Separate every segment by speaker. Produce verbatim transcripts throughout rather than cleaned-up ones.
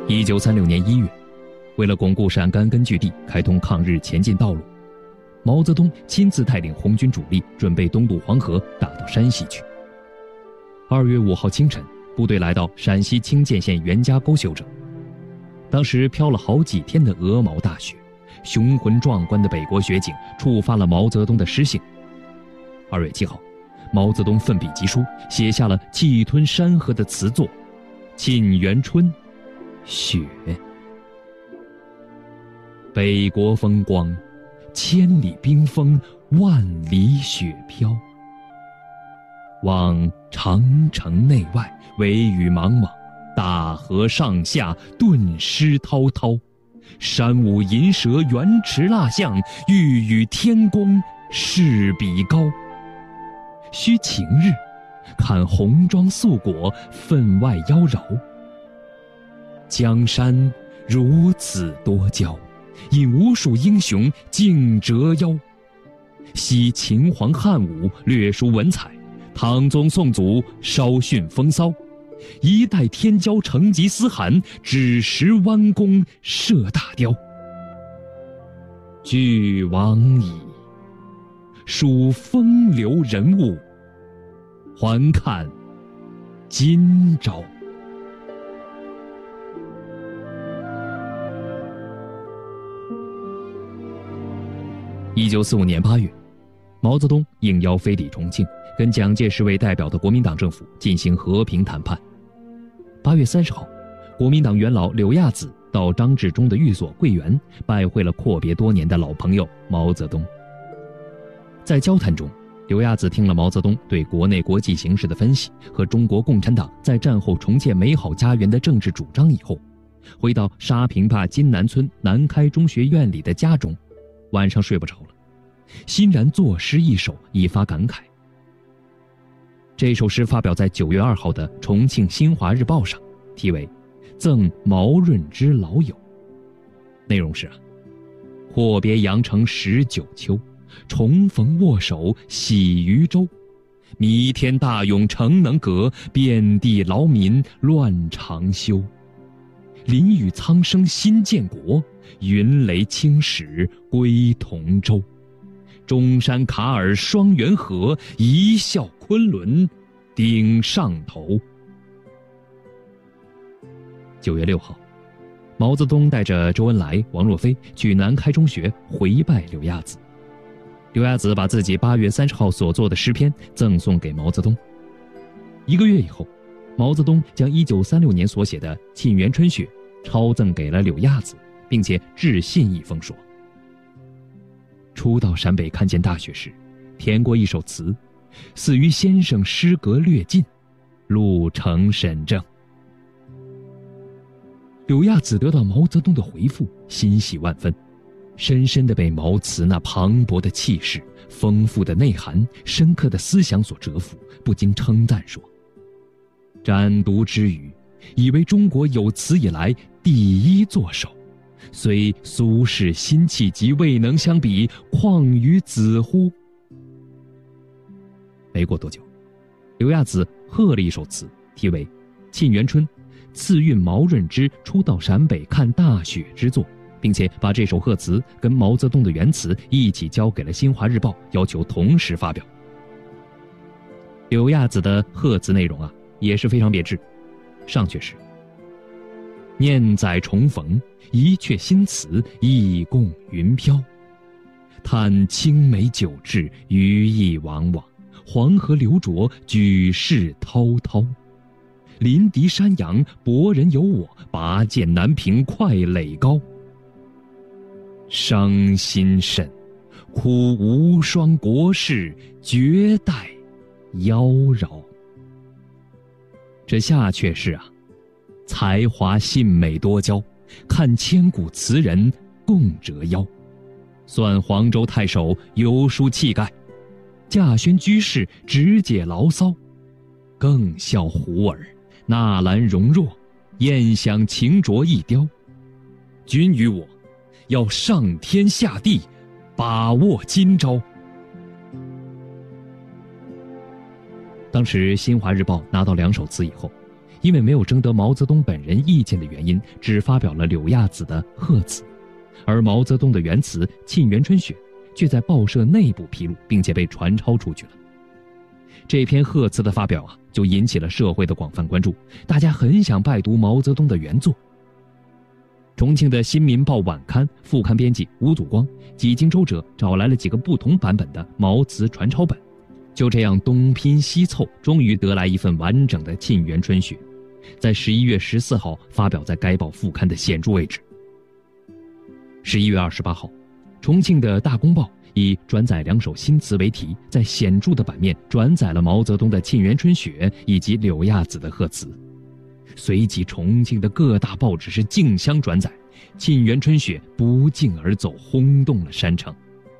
Speaker 1: 一九三六年一月，为了巩固陕甘根据地，开通抗日前进道路，毛泽东亲自带领红军主力准备东渡黄河，打到山西去。二月五号清晨，部队来到陕西清涧县袁家沟休整。当时飘了好几天的鹅毛大雪，雄浑壮观的北国雪景触发了毛泽东的诗性。二月七号，毛泽东奋笔疾书，写下了气吞山河的词作《沁园春·雪》。北国风光，千里冰封，万里雪飘。望长城内外，惟余莽莽，大河上下，顿失滔滔。山舞银蛇，原驰蜡象，欲与天公试比高。须晴日，看红装素裹，分外妖娆。江山如此多娇，引无数英雄竞折腰。惜秦皇汉武，略输文采；唐宗宋祖，稍逊风骚。一代天骄成吉思汗，只识弯弓射大雕。俱往矣，数风流人物，还看今朝。一九四五年八月，毛泽东应邀飞抵重庆，跟蒋介石为代表的国民党政府进行和平谈判。八月三十号，国民党元老柳亚子到张治中的寓所桂园，拜会了阔别多年的老朋友毛泽东。在交谈中，柳亚子听了毛泽东对国内国际形势的分析和中国共产党在战后重建美好家园的政治主张以后，回到沙坪坝金南村南开中学院里的家中，晚上睡不着了，欣然作诗一首，以发感慨。这首诗发表在九月二号的重庆新华日报上，题为《赠毛润之老友》。内容是啊，阔别羊城十九秋，重逢握手喜渔舟。弥天大勇诚能革，遍地劳民乱长休。林雨苍生新建国，云雷青史归同舟。中山卡尔双元河，一笑昆仑顶上头。九月六号，毛泽东带着周恩来、王若飞去南开中学回拜柳亚子。柳亚子把自己八月三十号所作的诗篇赠送给毛泽东。一个月以后，毛泽东将一九三六年所写的《沁园春雪》抄赠给了柳亚子，并且致信一封说：初到陕北看见大雪时，填过一首词，似于先生诗格略尽，路程审正。柳亚子得到毛泽东的回复，欣喜万分，深深地被毛词那磅礴的气势、丰富的内涵、深刻的思想所折服，不禁称赞说：展读之余，以为中国有词以来第一作手，虽苏轼辛弃疾未能相比，况于子乎？没过多久，柳亚子贺了一首词，题为《沁园春》，赐韵毛润之初到陕北看大雪之作，并且把这首贺词跟毛泽东的原词一起交给了新华日报，要求同时发表。柳亚子的贺词内容啊，也是非常别致。上阙是：念载重逢，一阙新词，意共云飘。叹青梅酒至，余意往往。黄河流浊，举世滔滔。临敌山阳，博人有我，拔剑南平，快垒高。伤心甚，苦无双国事，绝代妖娆。这下阙是啊，才华信美多娇，看千古词人共折腰。算黄州太守游书气概，稼轩居士直解牢骚。更笑胡儿，纳兰容若，宴享情着一雕。君与我，要上天下地，把握今朝。当时新华日报拿到两首词以后， 因为没有征得毛泽东本人意见的原因，只发表了柳亚子的贺词，而毛泽东的原词《沁园春雪》却在报社内部披露，并且被传抄出去了。这篇贺词的发表啊，就引起了社会的广泛关注，大家很想拜读毛泽东的原作。重庆的《新民报》晚刊副刊编辑吴祖光几经周折，找来了几个不同版本的毛词传抄本，就这样东拼西凑，终于得来一份完整的《沁园春雪》，在十一月十四号发表在该报副刊的显著位置。十一月二十八号，重庆的《大公报》以转载两首新词为题，在显著的版面转载了毛泽东的《沁园春雪》以及柳亚子的贺词。随即重庆的各大报纸是竞相转载，《沁园春雪》不胫而走，轰动了山城。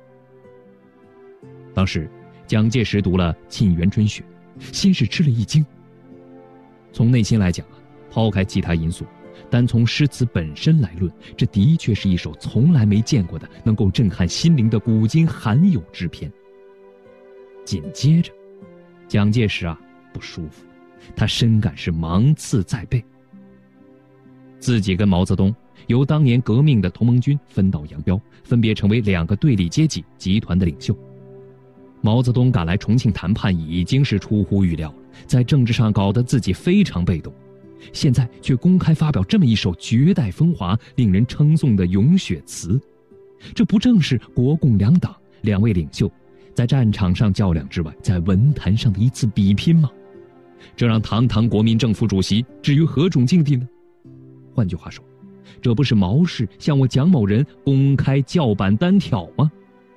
Speaker 1: 当时蒋介石读了《沁园春雪》，先是吃了一惊。从内心来讲啊，抛开其他因素，单从诗词本身来论，这的确是一首从来没见过的能够震撼心灵的古今罕有之篇。紧接着，蒋介石啊不舒服，他深感是芒刺在背。自己跟毛泽东由当年革命的同盟军分道扬镳，分别成为两个对立阶级集团的领袖。毛泽东赶来重庆谈判已经是出乎预料了，在政治上搞得自己非常被动，现在却公开发表这么一首绝代风华、令人称颂的咏雪词，这不正是国共两党两位领袖在战场上较量之外，在文坛上的一次比拼吗？这让堂堂国民政府主席置于何种境地呢？换句话说，这不是毛氏向我蒋某人公开叫板单挑吗？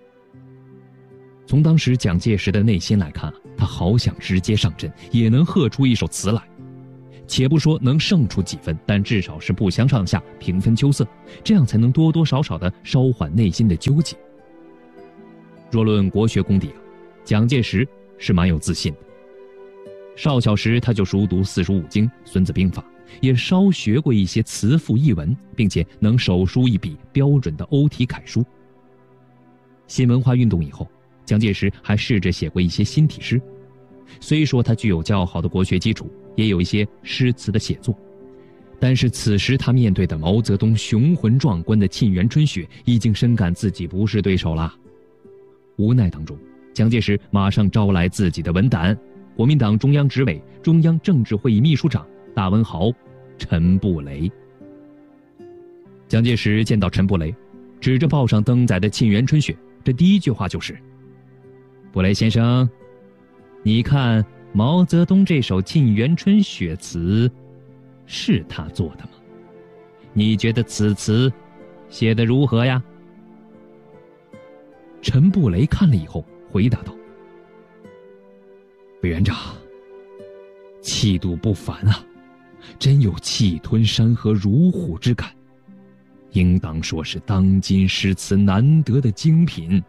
Speaker 1: 从当时蒋介石的内心来看，他好想直接上阵，也能喝出一首词来。且不说能胜出几分，但至少是不相上下，平分秋色，这样才能多多少少的稍缓内心的纠结。若论国学功底啊，蒋介石是蛮有自信的。少小时他就熟读四书五经、孙子兵法，也稍学过一些词赋译文，并且能手书一笔标准的欧体楷书。新文化运动以后，蒋介石还试着写过一些新体诗，虽说他具有较好的国学基础，也有一些诗词的写作，但是此时他面对的毛泽东雄浑壮观的《沁园春雪》已经深感自己不是对手了。无奈当中，蒋介石马上招来自己的文胆，国民党中央执委、中央政治会议秘书长大文豪陈布雷。蒋介石见到陈布雷，指着报上登载的《沁园春雪》，这第一句话就是：布雷先生，你看毛泽东这首《沁园春雪》词是他做的吗？你觉得此词写得如何呀？陈布雷看了以后回答道：委员长，气度不凡啊，真有气吞山河如虎之感，应当说是当今诗词难得的精品。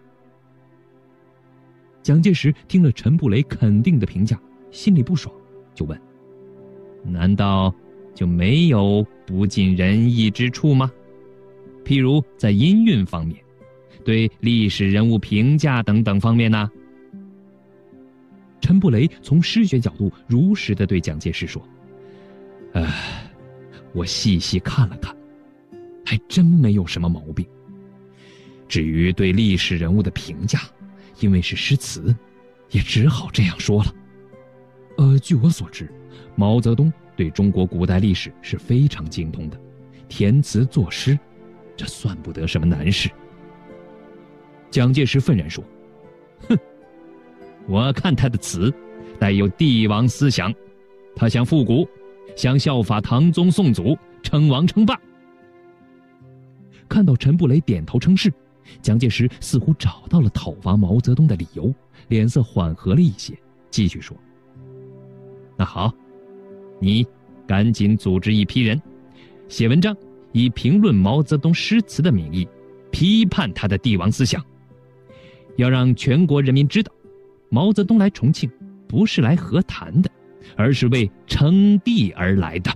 Speaker 1: 蒋介石听了陈布雷肯定的评价，心里不爽，就问：难道就没有不尽人意之处吗？譬如在音韵方面，对历史人物评价等等方面呢？陈布雷从诗学角度如实地对蒋介石说：呃，我细细看了看，还真没有什么毛病。至于对历史人物的评价，因为是诗词，也只好这样说了。呃，据我所知，毛泽东对中国古代历史是非常精通的，填词作诗，这算不得什么难事。蒋介石愤然说：哼，我看他的词带有帝王思想，他想复古，想效法唐宗宋祖，称王称霸。看到陈布雷点头称是，蒋介石似乎找到了讨伐毛泽东的理由，脸色缓和了一些，继续说：那好，你赶紧组织一批人，写文章，以评论毛泽东诗词的名义，批判他的帝王思想，要让全国人民知道，毛泽东来重庆不是来和谈的，而是为称帝而来的。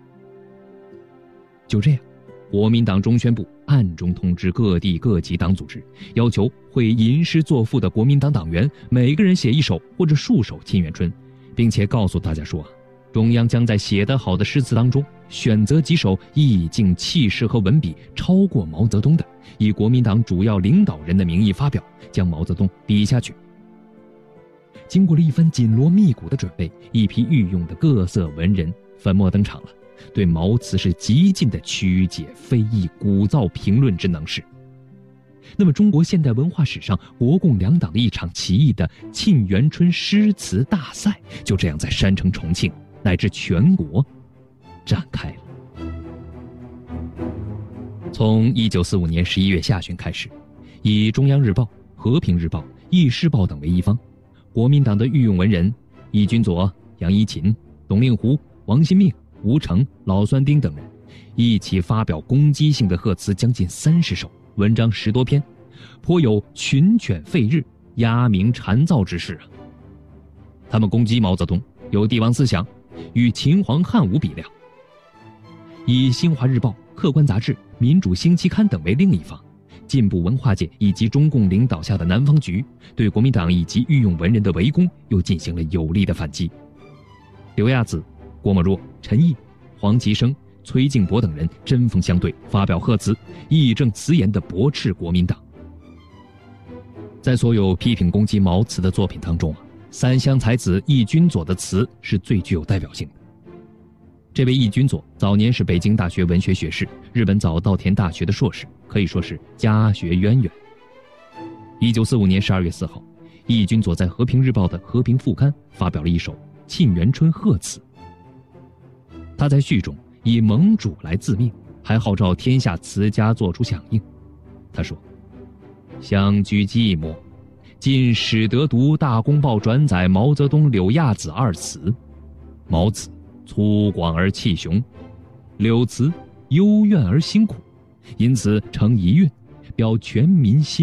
Speaker 1: 就这样，国民党中宣部暗中通知各地各级党组织，要求会吟诗作赋的国民党党员每个人写一首或者数首《沁园春》，并且告诉大家说， 中央将在写得好的诗词当中选择几首意境、气势和文笔超过毛泽东的，以国民党主要领导人的名义发表，将毛泽东比下去。经过了一番紧锣密鼓的准备，一批御用的各色文人粉墨登场了，对毛词是极尽的曲解非议、鼓噪评论之能事。那么中国现代文化史上国共两党的一场奇异的沁园春诗词大赛，就这样在山城重庆乃至全国展开了。从一九四五年十一月下旬开始，以中央日报、和平日报、易师报等为一方，国民党的御用文人易君佐、杨一勤、董令狐、王新命、吴成、老酸丁等人一起发表攻击性的贺词将近三十首，文章十多篇，颇有群犬吠日、鸦鸣蝉噪之势啊。他们攻击毛泽东有帝王思想，与秦皇汉武比量。以新华日报、客观杂志、民主星期刊等为另一方，进步文化界以及中共领导下的南方局对国民党以及御用文人的围攻又进行了有力的反击。刘亚子、郭沫若、陈毅、黄其生、崔静博等人针锋相对，发表贺词，义正辞严地驳斥国民党。在所有批评攻击毛词的作品当中啊，三湘才子易君佐的词是最具有代表性的。这位易君佐早年是北京大学文学学士，日本早稻田大学的硕士，可以说是家学渊源。一九四五年十二月四号，易君佐在《和平日报》的和平副刊发表了一首《沁园春》贺词。他在序中以盟主来自命，还号召天下词家做出响应。他说：“相居寂寞，今始得读《大公报》转载毛泽东、柳亚子二词。毛词粗犷而气雄，柳词幽怨而辛苦，因此成一韵，表全民心。”